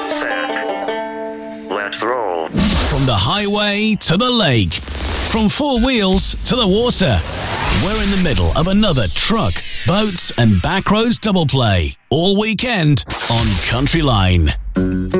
set. Let's roll. From the highway to the lake, from four wheels to the water, we're in the middle of another truck, boats and backroads double play all weekend on Country Line.